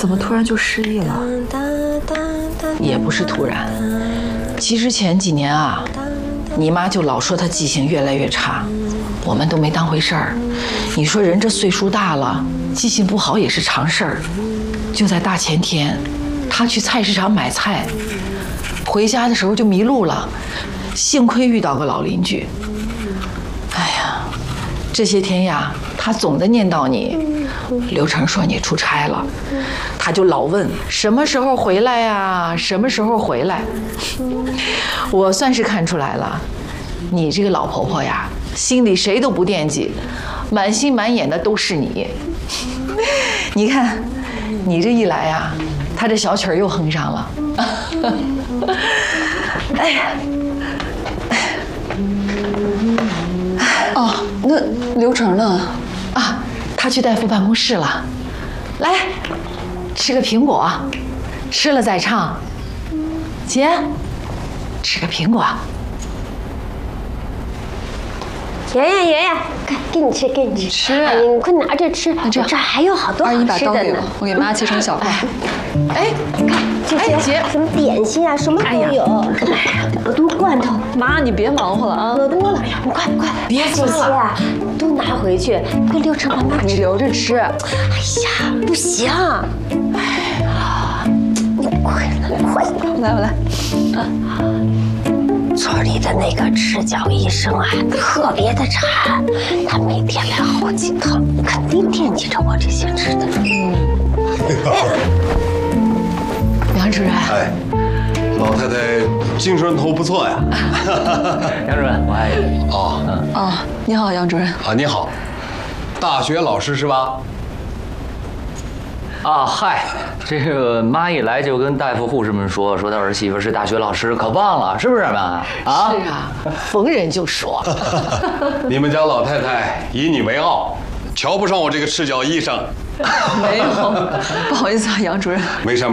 怎么突然就失忆了？ 也不是突然，其实前几年啊，你妈就老说她记性越来越差，我们都没当回事儿。你说人这岁数大了，记性不好也是常事儿。就在大前天，她去菜市场买菜，回家的时候就迷路了，幸亏遇到个老邻居。哎呀，这些天呀，她总的念叨你。刘成说你出差了，他就老问什么时候回来呀，什么时候回来。我算是看出来了，你这个老婆婆呀，心里谁都不惦记，满心满眼的都是你。你看，你这一来呀，她这小曲儿又哼上了。哎呀， 哦，那刘成呢？ 啊，他去大夫办公室了。来，吃个苹果，吃了再唱。姐，吃个苹果。 圆圆，给你吃，给你吃。 吃哎呀，你快拿着吃。 那这样， 这还有好多好阿姨把吃的呢刀给我，。我给妈切成小块。 哎， 看这些姐什么点心啊，什么都有。哎呀，好多罐头， 妈，你别忙活了啊！ 可多了。你快， 别这些啊，都拿回去给刘成妈妈你留着吃。 哎呀，不行。哎呀，你快， 来，我来。 村里的那个赤脚医生啊，特别的馋，他每天来好几趟，肯定惦记着我这些吃的。 杨主任， 哎，老太太精神头不错呀。 杨主任，我爱你。 哦，你好，杨主任。 啊，你好，大学老师是吧？ 啊，嗨，这个妈一来就跟大夫、护士们说她儿媳妇是大学老师，可棒了，是不是妈？啊， 是啊，逢人就说。 你们家老太太以你为傲，瞧不上我这个赤脚医生。 没有，不好意思啊，杨主任。 没事。